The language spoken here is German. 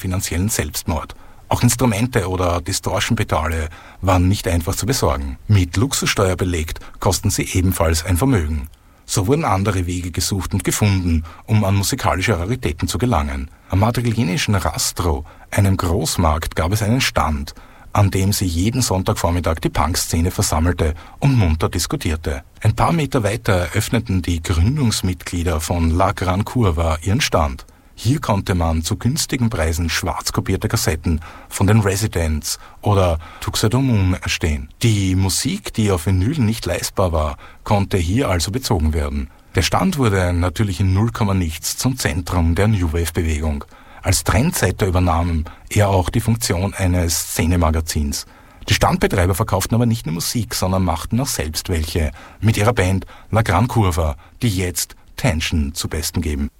finanziellen Selbstmord. Auch Instrumente oder Distortion-Pedale waren nicht einfach zu besorgen. Mit Luxussteuer belegt, kosten sie ebenfalls ein Vermögen. So wurden andere Wege gesucht und gefunden, um an musikalische Raritäten zu gelangen. Am madrilenischen Rastro, einem Großmarkt, gab es einen Stand, an dem sie jeden Sonntagvormittag die Punkszene versammelte und munter diskutierte. Ein paar Meter weiter eröffneten die Gründungsmitglieder von La Gran Curva ihren Stand. Hier konnte man zu günstigen Preisen schwarz kopierte Kassetten von den Residents oder Tuxedo-Moon erstehen. Die Musik, die auf Vinyl nicht leistbar war, konnte hier also bezogen werden. Der Stand wurde natürlich in 0, nichts zum Zentrum der New Wave-Bewegung. Als Trendsetter übernahm er auch die Funktion eines Szenemagazins. Die Standbetreiber verkauften aber nicht nur Musik, sondern machten auch selbst welche mit ihrer Band La Gran Curva, die jetzt Tension zu besten geben.